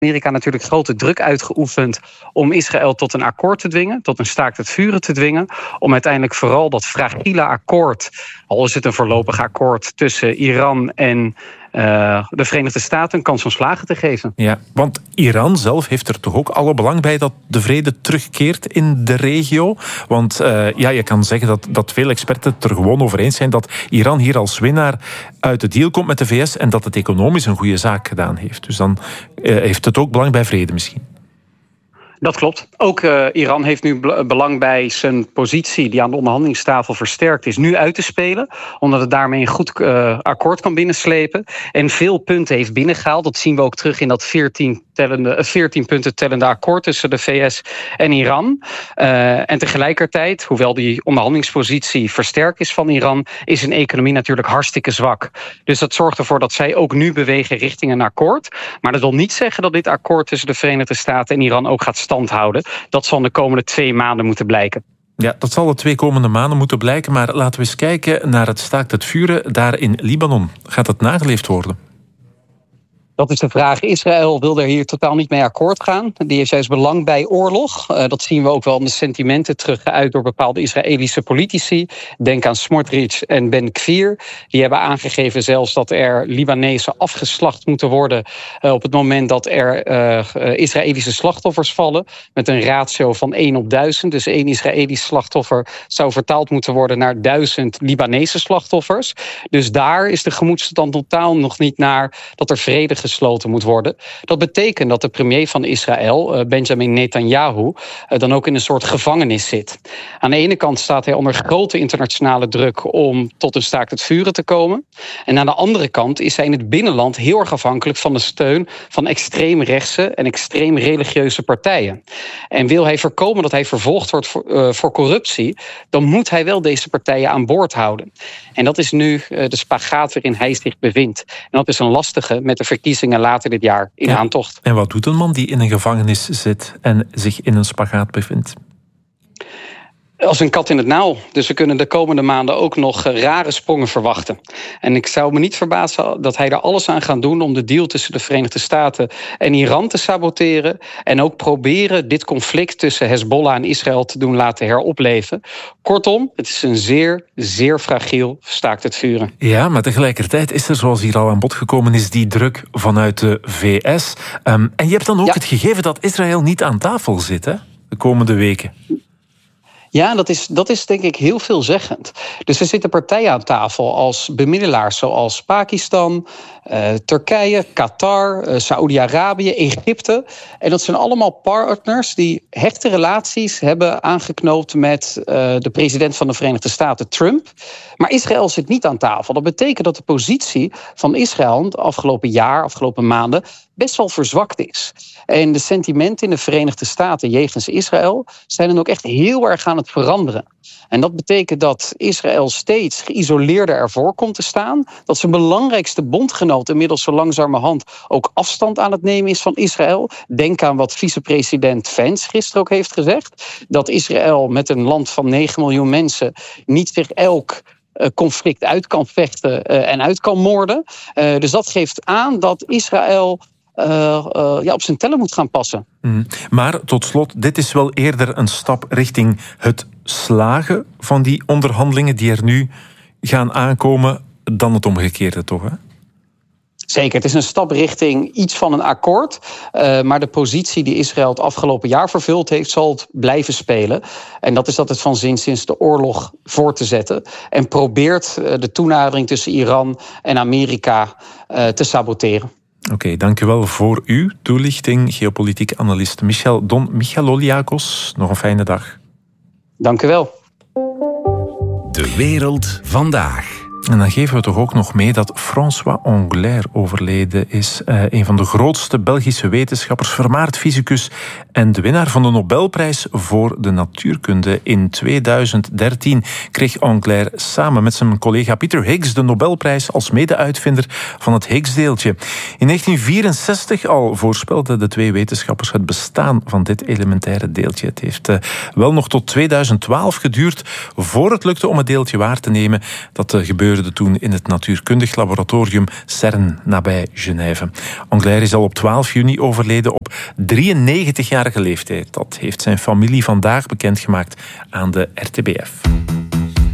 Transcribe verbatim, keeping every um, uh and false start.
Amerika natuurlijk grote druk uitgeoefend om Israël tot een akkoord te dwingen, tot een staakt het vuren te dwingen, om uiteindelijk vooral dat fragiele akkoord, al is het een voorlopig akkoord tussen Iran en uh, de Verenigde Staten, een kans van slagen te geven. Ja, want Iran zelf heeft er toch ook alle belang bij dat de vrede terugkeert in de regio. Want uh, ja, je kan zeggen dat, dat veel experten het er gewoon over eens zijn dat Iran hier als winnaar uit de deal komt met de V S en dat het economisch een goede zaak gedaan heeft. Dus dan uh, heeft het ook belang bij vrede misschien. Dat klopt. Ook uh, Iran heeft nu belang bij zijn positie die aan de onderhandelingstafel versterkt is, nu uit te spelen. Omdat het daarmee een goed uh, akkoord kan binnenslepen. En veel punten heeft binnengehaald. Dat zien we ook terug in dat veertien, tellende, veertien punten tellende akkoord tussen de V S en Iran. Uh, en tegelijkertijd, hoewel die onderhandelingspositie versterkt is van Iran, is zijn economie natuurlijk hartstikke zwak. Dus dat zorgt ervoor dat zij ook nu bewegen richting een akkoord. Maar dat wil niet zeggen dat dit akkoord tussen de Verenigde Staten en Iran ook gaat standhouden. Dat zal in de komende twee maanden moeten blijken. Ja, dat zal de twee komende maanden moeten blijken. Maar laten we eens kijken naar het staakt het vuren daar in Libanon. Gaat het nageleefd worden? Dat is de vraag. Israël wil er hier totaal niet mee akkoord gaan. Die heeft juist belang bij oorlog. Uh, dat zien we ook wel in de sentimenten teruggeuit door bepaalde Israëlische politici. Denk aan Smotrich en Ben Gvir. Die hebben aangegeven zelfs dat er Libanezen afgeslacht moeten worden uh, op het moment dat er uh, Israëlische slachtoffers vallen. Met een ratio van één op duizend. Dus één Israëlisch slachtoffer zou vertaald moeten worden naar duizend Libanese slachtoffers. Dus daar is de gemoedstoestand totaal nog niet naar dat er vrede gesloten moet worden. Dat betekent dat de premier van Israël, Benjamin Netanyahu, dan ook in een soort gevangenis zit. Aan de ene kant staat hij onder grote internationale druk om tot een staakt het vuren te komen. En aan de andere kant is hij in het binnenland heel erg afhankelijk van de steun van extreemrechtse en extreem religieuze partijen. En wil hij voorkomen dat hij vervolgd wordt voor, uh, voor corruptie, dan moet hij wel deze partijen aan boord houden. En dat is nu uh, de spagaat waarin hij zich bevindt. En dat is een lastige met de verkiezingen later dit jaar in ja. aantocht. En wat doet een man die in een gevangenis zit en zich in een spagaat bevindt? Als een kat in het nauw. Dus we kunnen de komende maanden ook nog rare sprongen verwachten. En ik zou me niet verbazen dat hij er alles aan gaat doen om de deal tussen de Verenigde Staten en Iran te saboteren. En ook proberen dit conflict tussen Hezbollah en Israël te doen laten heropleven. Kortom, het is een zeer, zeer fragiel staakt het vuren. Ja, maar tegelijkertijd is er, zoals hier al aan bod gekomen is, die druk vanuit de V S. Um, en je hebt dan ook ja. het gegeven dat Israël niet aan tafel zit, hè, de komende weken. Ja, dat is, dat is denk ik heel veelzeggend. Dus er zitten partijen aan tafel als bemiddelaars zoals Pakistan, uh, Turkije, Qatar, uh, Saoedi-Arabië, Egypte. En dat zijn allemaal partners die hechte relaties hebben aangeknoopt met uh, de president van de Verenigde Staten, Trump. Maar Israël zit niet aan tafel. Dat betekent dat de positie van Israël de afgelopen jaar, afgelopen maanden best wel verzwakt is. En de sentimenten in de Verenigde Staten jegens Israël zijn dan ook echt heel erg aan het veranderen. En dat betekent dat Israël steeds geïsoleerder ervoor komt te staan. Dat zijn belangrijkste bondgenoot inmiddels zo langzamerhand ook afstand aan het nemen is van Israël. Denk aan wat vicepresident Vance gisteren ook heeft gezegd. Dat Israël met een land van negen miljoen mensen niet zich elk conflict uit kan vechten en uit kan moorden. Dus dat geeft aan dat Israël Uh, uh, ja, op zijn tellen moet gaan passen. Mm. Maar tot slot, dit is wel eerder een stap richting het slagen van die onderhandelingen die er nu gaan aankomen dan het omgekeerde, toch? Hè? Zeker, het is een stap richting iets van een akkoord. Uh, maar de positie die Israël het afgelopen jaar vervuld heeft, zal het blijven spelen. En dat is dat het van zins is de oorlog voor te zetten. En probeert uh, de toenadering tussen Iran en Amerika uh, te saboteren. Oké, okay, dankjewel voor uw toelichting, geopolitiek analist Michel Don Michaloliakos. Nog een fijne dag. Dank u wel. De wereld vandaag. En dan geven we toch ook nog mee dat François Englert overleden is. Uh, een van de grootste Belgische wetenschappers, vermaard fysicus en de winnaar van de Nobelprijs voor de natuurkunde. In tweeduizend dertien kreeg Englert samen met zijn collega Peter Higgs de Nobelprijs als mede-uitvinder van het Higgsdeeltje. In negentien vierenzestig al voorspelden de twee wetenschappers het bestaan van dit elementaire deeltje. Het heeft uh, wel nog tot tweeduizend twaalf geduurd voor het lukte om het deeltje waar te nemen. Dat uh, gebeurde gebeurde toen in het natuurkundig laboratorium CERN nabij Genève. Englert is al op twaalf juni overleden op drieënnegentigjarige leeftijd. Dat heeft zijn familie vandaag bekendgemaakt aan de R T B F.